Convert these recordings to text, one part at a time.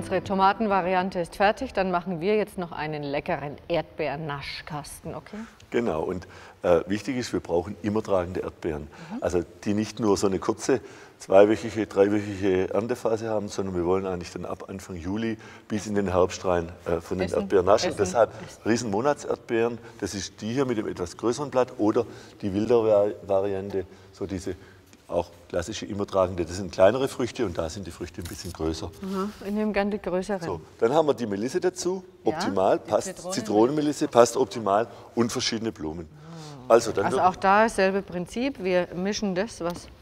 unsere Tomatenvariante ist fertig. Dann machen wir jetzt noch einen leckeren Erdbeernaschkasten, okay? Genau, und wichtig ist, wir brauchen immer tragende Erdbeeren. Also die nicht nur so eine kurze, zweiwöchige, dreiwöchige Erntephase haben, sondern wir wollen eigentlich dann ab Anfang Juli bis in den Herbst rein von den Erdbeeren naschen. Deshalb Riesenmonatserdbeeren, das ist die hier mit dem etwas größeren Blatt oder die Wilder-Variante, so diese auch klassische immer tragende. Das sind kleinere Früchte und da sind die Früchte ein bisschen größer. Ich nehme gerne die größeren. So, dann haben wir die Melisse dazu, optimal, passt, Zitronenmelisse passt optimal und verschiedene Blumen. Also auch da dasselbe Prinzip, wir mischen das,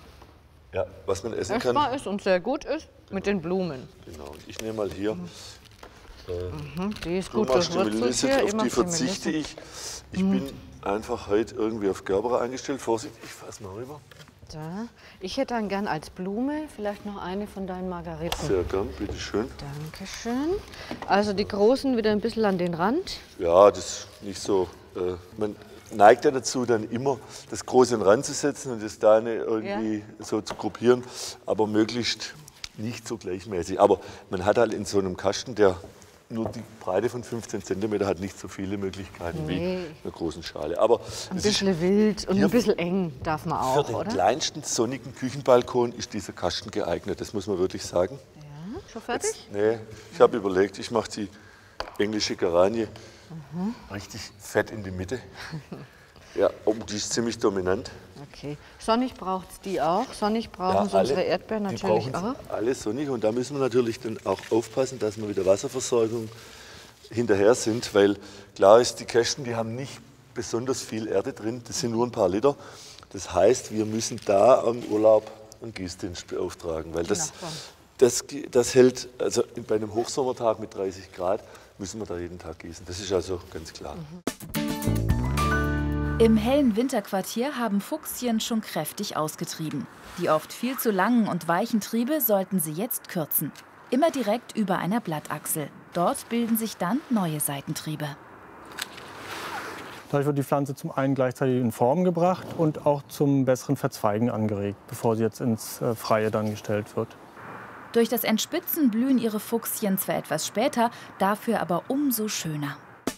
was man essen kann. Essbar ist und sehr gut ist, mit den Blumen. Genau, und ich nehme mal hier, die ist du gut machst die durchwurzelt Melisse, hier. auf die verzichte ich. Ich bin einfach heute irgendwie auf Gerberer eingestellt. Vorsicht, ich fasse mal rüber. Da. Ich hätte dann gern als Blume vielleicht noch eine von deinen Margariten. Sehr gern, bitteschön. Dankeschön. Also die großen wieder ein bisschen an den Rand. Ja, das ist nicht so. Man neigt ja dazu, dann immer das Große in den Rand zu setzen und das Kleine irgendwie so zu gruppieren, aber möglichst nicht so gleichmäßig. Aber man hat halt in so einem Kasten, der nur die Breite von 15 cm hat, nicht so viele Möglichkeiten wie in einer großen Schale. Aber ein bisschen wild und ein bisschen eng darf man auch, für den kleinsten sonnigen Küchenbalkon ist dieser Kasten geeignet, das muss man wirklich sagen. Ja, schon fertig? Nee, ich habe überlegt, ich mache die englische Geranie richtig fett in die Mitte. Ja, die ist ziemlich dominant. Okay. Sonnig braucht es die auch. Sonnig brauchen sie unsere Erdbeeren natürlich auch. Alle sonnig und da müssen wir natürlich dann auch aufpassen, dass wir mit der Wasserversorgung hinterher sind, weil klar ist, die Kästen, die haben nicht besonders viel Erde drin, das sind nur ein paar Liter. Das heißt, wir müssen da am Urlaub einen Gießdienst beauftragen, weil das hält, also bei einem Hochsommertag mit 30 Grad müssen wir da jeden Tag gießen. Das ist also ganz klar. Im hellen Winterquartier haben Fuchsien schon kräftig ausgetrieben. Die oft viel zu langen und weichen Triebe sollten sie jetzt kürzen. Immer direkt über einer Blattachsel. Dort bilden sich dann neue Seitentriebe. Dadurch wird die Pflanze zum einen gleichzeitig in Form gebracht und auch zum besseren Verzweigen angeregt, bevor sie jetzt ins Freie dann gestellt wird. Durch das Entspitzen blühen ihre Fuchsien zwar etwas später, dafür aber umso schöner.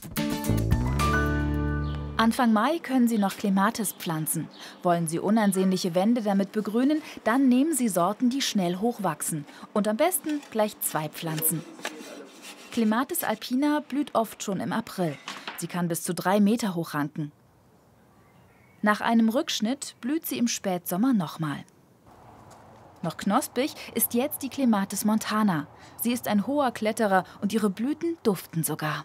Anfang Mai können Sie noch Clematis pflanzen. Wollen Sie unansehnliche Wände damit begrünen, dann nehmen Sie Sorten, die schnell hochwachsen. Und am besten gleich 2 Pflanzen. Clematis alpina blüht oft schon im April. Sie kann bis zu 3 Meter hoch ranken. Nach einem Rückschnitt blüht sie im Spätsommer nochmal. Noch knospig ist jetzt die Clematis montana. Sie ist ein hoher Kletterer und ihre Blüten duften sogar.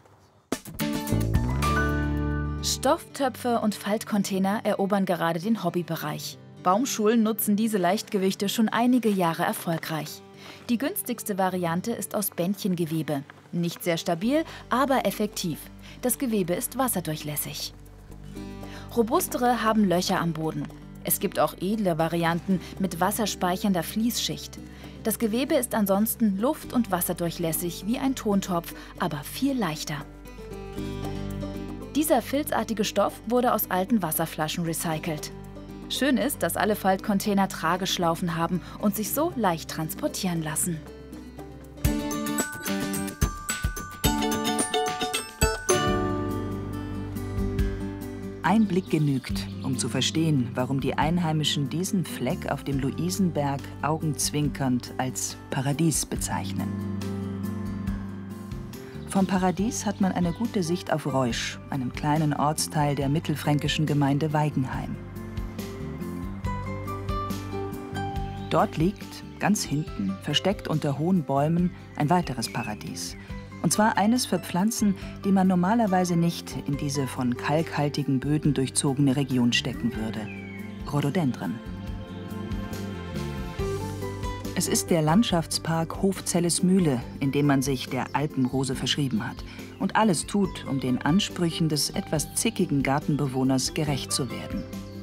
Stofftöpfe und Faltcontainer erobern gerade den Hobbybereich. Baumschulen nutzen diese Leichtgewichte schon einige Jahre erfolgreich. Die günstigste Variante ist aus Bändchengewebe. Nicht sehr stabil, aber effektiv. Das Gewebe ist wasserdurchlässig. Robustere haben Löcher am Boden. Es gibt auch edle Varianten mit wasserspeichernder Fließschicht. Das Gewebe ist ansonsten luft- und wasserdurchlässig wie ein Tontopf, aber viel leichter. Dieser filzartige Stoff wurde aus alten Wasserflaschen recycelt. Schön ist, dass alle Faltcontainer Trageschlaufen haben und sich so leicht transportieren lassen. Ein Blick genügt, um zu verstehen, warum die Einheimischen diesen Fleck auf dem Luisenberg augenzwinkernd als Paradies bezeichnen. Vom Paradies hat man eine gute Sicht auf Reusch, einen kleinen Ortsteil der mittelfränkischen Gemeinde Weigenheim. Dort liegt, ganz hinten, versteckt unter hohen Bäumen, ein weiteres Paradies. Und zwar eines für Pflanzen, die man normalerweise nicht in diese von kalkhaltigen Böden durchzogene Region stecken würde. Rhododendren. Es ist der Landschaftspark Hofzelles-Mühle, in dem man sich der Alpenrose verschrieben hat und alles tut, um den Ansprüchen des etwas zickigen Gartenbewohners gerecht zu werden.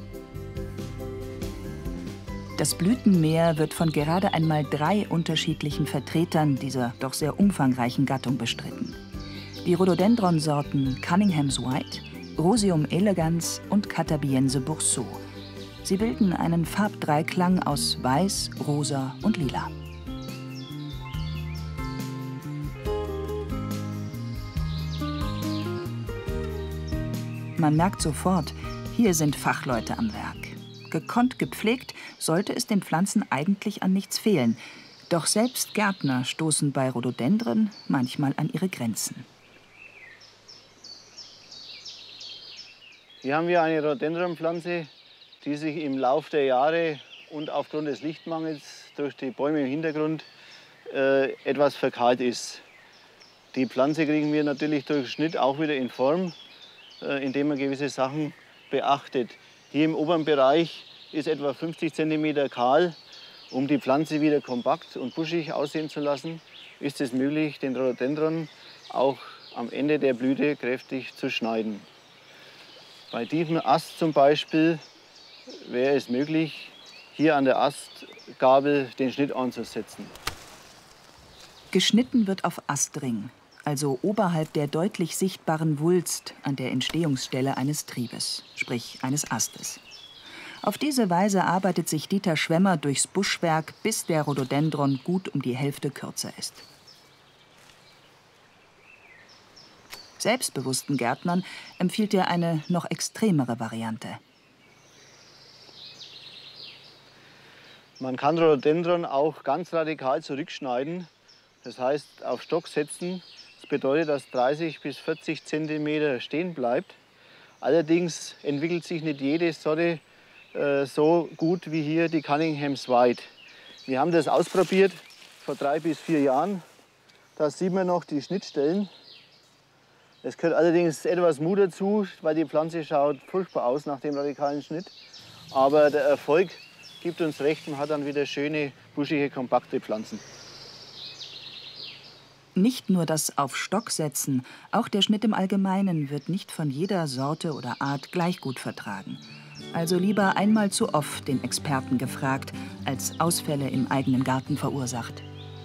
Das Blütenmeer wird von gerade einmal 3 unterschiedlichen Vertretern dieser doch sehr umfangreichen Gattung bestritten. Die Rhododendron-Sorten Cunningham's White, Roseum elegans und Catabiense Boursault. Sie bilden einen Farbdreiklang aus Weiß, Rosa und Lila. Man merkt sofort, hier sind Fachleute am Werk. Gekonnt gepflegt sollte es den Pflanzen eigentlich an nichts fehlen. Doch selbst Gärtner stoßen bei Rhododendren manchmal an ihre Grenzen. Hier haben wir eine Rhododendronpflanze, die sich im Laufe der Jahre und aufgrund des Lichtmangels durch die Bäume im Hintergrund etwas verkahlt ist. Die Pflanze kriegen wir natürlich durch Schnitt auch wieder in Form, indem man gewisse Sachen beachtet. Hier im oberen Bereich ist etwa 50 cm kahl. Um die Pflanze wieder kompakt und buschig aussehen zu lassen, ist es möglich, den Rhododendron auch am Ende der Blüte kräftig zu schneiden. Bei diesem Ast zum Beispiel wäre es möglich, hier an der Astgabel den Schnitt anzusetzen. Geschnitten wird auf Astring, also oberhalb der deutlich sichtbaren Wulst an der Entstehungsstelle eines Triebes, sprich eines Astes. Auf diese Weise arbeitet sich Dieter Schwemmer durchs Buschwerk, bis der Rhododendron gut um die Hälfte kürzer ist. Selbstbewussten Gärtnern empfiehlt er eine noch extremere Variante. Man kann Rhododendron auch ganz radikal zurückschneiden, das heißt auf Stock setzen. Das bedeutet, dass 30 bis 40 cm stehen bleibt. Allerdings entwickelt sich nicht jede Sorte so gut wie hier die Cunningham's White. Wir haben das ausprobiert vor 3 bis 4 Jahren. Da sieht man noch die Schnittstellen. Es gehört allerdings etwas Mut dazu, weil die Pflanze schaut furchtbar aus nach dem radikalen Schnitt. Aber der Erfolg gibt uns recht, man hat dann wieder schöne, buschige, kompakte Pflanzen. Nicht nur das auf Stock setzen, auch der Schnitt im Allgemeinen wird nicht von jeder Sorte oder Art gleich gut vertragen. Also lieber einmal zu oft den Experten gefragt, als Ausfälle im eigenen Garten verursacht.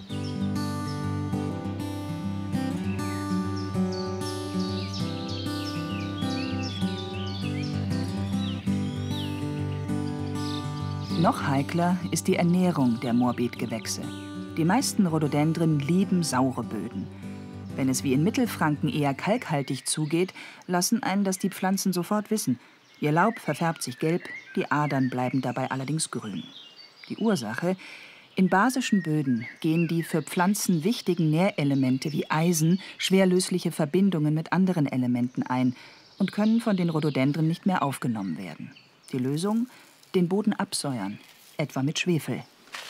Noch heikler ist die Ernährung der Morbidgewächse. Die meisten Rhododendren lieben saure Böden. Wenn es wie in Mittelfranken eher kalkhaltig zugeht, lassen einen das die Pflanzen sofort wissen. Ihr Laub verfärbt sich gelb, die Adern bleiben dabei allerdings grün. Die Ursache? In basischen Böden gehen die für Pflanzen wichtigen Nährelemente wie Eisen schwerlösliche Verbindungen mit anderen Elementen ein und können von den Rhododendren nicht mehr aufgenommen werden. Die Lösung? Den Boden absäuern, etwa mit Schwefel.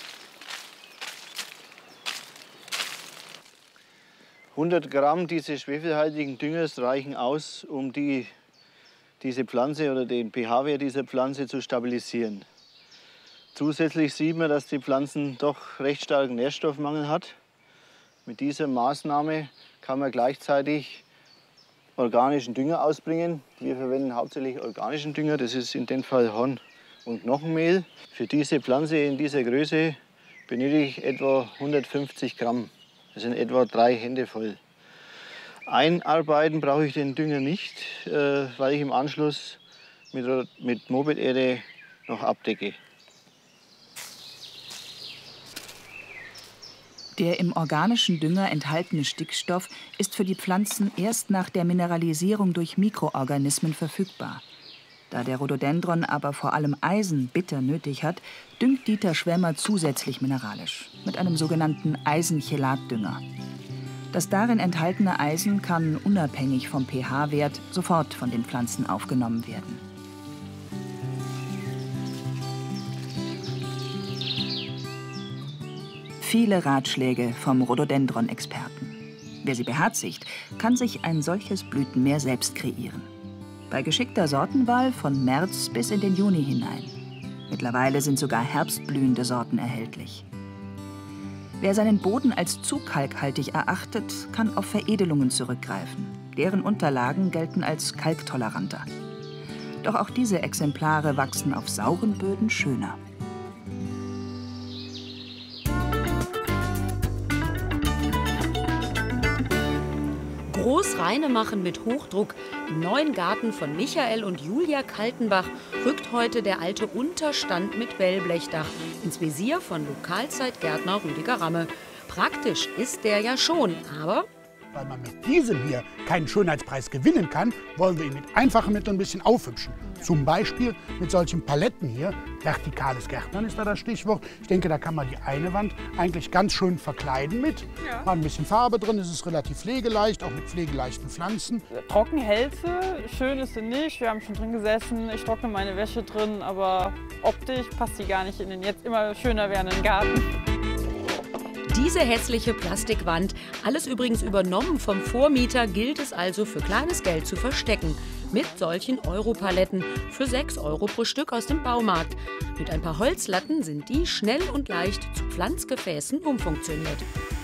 100 Gramm dieses schwefelhaltigen Düngers reichen aus, um diese Pflanze oder den pH-Wert dieser Pflanze zu stabilisieren. Zusätzlich sieht man, dass die Pflanze doch recht starken Nährstoffmangel hat. Mit dieser Maßnahme kann man gleichzeitig organischen Dünger ausbringen. Wir verwenden hauptsächlich organischen Dünger, das ist in dem Fall Horn- und Knochenmehl. Für diese Pflanze in dieser Größe benötige ich etwa 150 Gramm. Das sind etwa 3 Hände voll. Einarbeiten brauche ich den Dünger nicht, weil ich im Anschluss mit Morbiderde noch abdecke. Der im organischen Dünger enthaltene Stickstoff ist für die Pflanzen erst nach der Mineralisierung durch Mikroorganismen verfügbar. Da der Rhododendron aber vor allem Eisen bitter nötig hat, düngt Dieter Schwemmer zusätzlich mineralisch mit einem sogenannten Eisenchelatdünger. Das darin enthaltene Eisen kann unabhängig vom pH-Wert sofort von den Pflanzen aufgenommen werden. Viele Ratschläge vom Rhododendron-Experten. Wer sie beherzigt, kann sich ein solches Blütenmeer selbst kreieren. Bei geschickter Sortenwahl von März bis in den Juni hinein. Mittlerweile sind sogar herbstblühende Sorten erhältlich. Wer seinen Boden als zu kalkhaltig erachtet, kann auf Veredelungen zurückgreifen. Deren Unterlagen gelten als kalktoleranter. Doch auch diese Exemplare wachsen auf sauren Böden schöner. Groß reine machen mit Hochdruck. Im neuen Garten von Michael und Julia Kaltenbach rückt heute der alte Unterstand mit Wellblechdach ins Visier von Lokalzeitgärtner Rüdiger Ramme. Praktisch ist der ja schon, aber weil man mit diesem hier keinen Schönheitspreis gewinnen kann, wollen wir ihn mit einfachen Mitteln ein bisschen aufhübschen. Zum Beispiel mit solchen Paletten hier. Vertikales Gärtnern ist da das Stichwort. Ich denke, da kann man die eine Wand eigentlich ganz schön verkleiden mit. Ja. Mal ein bisschen Farbe drin, es ist relativ pflegeleicht, auch mit pflegeleichten Pflanzen. Trockenhälse, schön ist sie nicht. Wir haben schon drin gesessen, ich trockne meine Wäsche drin, aber optisch passt sie gar nicht in den jetzt immer schöner werdenden Garten. Diese hässliche Plastikwand, alles übrigens übernommen vom Vormieter, gilt es also für kleines Geld zu verstecken. Mit solchen Europaletten für 6 € pro Stück aus dem Baumarkt. Mit ein paar Holzlatten sind die schnell und leicht zu Pflanzgefäßen umfunktioniert.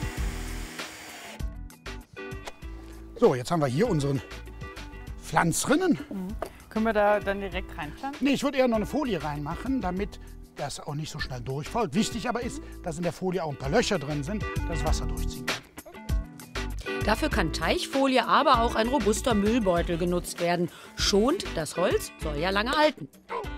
So, jetzt haben wir hier unseren Pflanzrinnen. Können wir da dann direkt reinpflanzen? Nee, ich würde eher noch eine Folie reinmachen, damit das auch nicht so schnell durchfällt. Wichtig aber ist, dass in der Folie auch ein paar Löcher drin sind, dass das Wasser durchziehen kann. Dafür kann Teichfolie, aber auch ein robuster Müllbeutel genutzt werden. Schont das Holz, soll ja lange halten.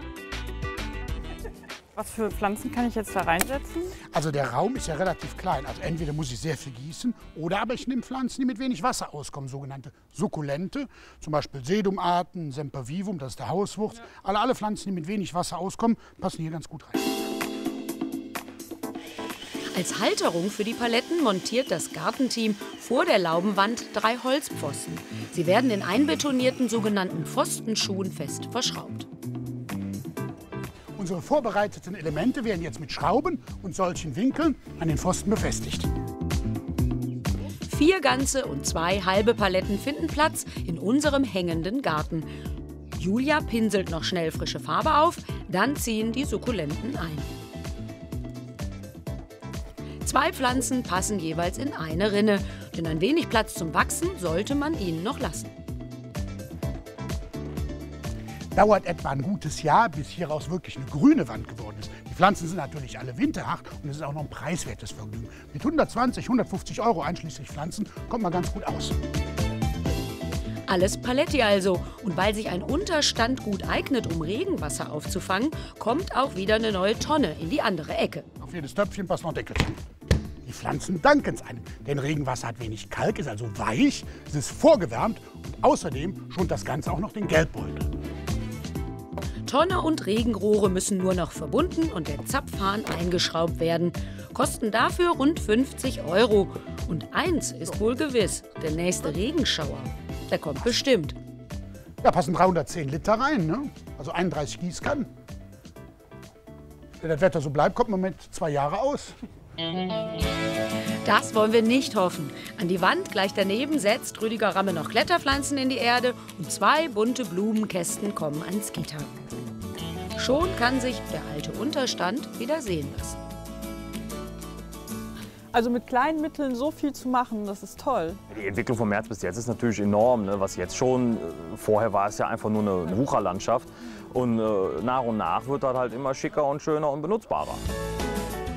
Was für Pflanzen kann ich jetzt da reinsetzen? Also der Raum ist ja relativ klein. Also entweder muss ich sehr viel gießen oder aber ich nehme Pflanzen, die mit wenig Wasser auskommen, sogenannte Sukkulente. Zum Beispiel Sedumarten, Sempervivum, das ist der Hauswurz. Ja. Alle Pflanzen, die mit wenig Wasser auskommen, passen hier ganz gut rein. Als Halterung für die Paletten montiert das Gartenteam vor der Laubenwand 3 Holzpfosten. Sie werden in einbetonierten sogenannten Pfostenschuhen fest verschraubt. Unsere vorbereiteten Elemente werden jetzt mit Schrauben und solchen Winkeln an den Pfosten befestigt. 4 ganze und 2 halbe Paletten finden Platz in unserem hängenden Garten. Julia pinselt noch schnell frische Farbe auf, dann ziehen die Sukkulenten ein. 2 Pflanzen passen jeweils in eine Rinne, denn ein wenig Platz zum Wachsen sollte man ihnen noch lassen. Dauert etwa ein gutes Jahr, bis hieraus wirklich eine grüne Wand geworden ist. Die Pflanzen sind natürlich alle winterhart und es ist auch noch ein preiswertes Vergnügen. Mit 120, 150 € einschließlich Pflanzen kommt man ganz gut aus. Alles Paletti also. Und weil sich ein Unterstand gut eignet, um Regenwasser aufzufangen, kommt auch wieder eine neue Tonne in die andere Ecke. Auf jedes Töpfchen passt noch ein Deckelchen. Die Pflanzen danken es einem, denn Regenwasser hat wenig Kalk, ist also weich, es ist vorgewärmt und außerdem schont das Ganze auch noch den Geldbeutel. Tonne und Regenrohre müssen nur noch verbunden und der Zapfhahn eingeschraubt werden. Kosten dafür rund 50 €. Und eins ist wohl gewiss, der nächste Regenschauer, der kommt bestimmt. Da passen 310 Liter rein, ne? Also 31 Gießkannen. Wenn das Wetter so bleibt, kommt man mit 2 Jahren aus. Das wollen wir nicht hoffen. An die Wand gleich daneben setzt Rüdiger Ramme noch Kletterpflanzen in die Erde und 2 bunte Blumenkästen kommen ans Gitter. Schon kann sich der alte Unterstand wieder sehen lassen. Also mit kleinen Mitteln so viel zu machen, das ist toll. Die Entwicklung vom März bis jetzt ist natürlich enorm. Ne? Was jetzt schon, vorher war es ja einfach nur eine Wucherlandschaft. Und nach wird das halt immer schicker und schöner und benutzbarer.